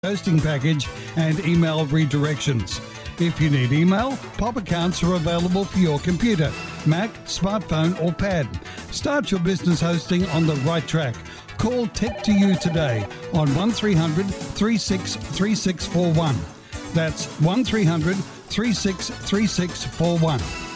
hosting package and email redirections. If you need email, POP accounts are available for your computer, Mac, smartphone or pad. Start your business hosting on the right track. Call Tech2U today on 1300 363641. That's 1300 363641.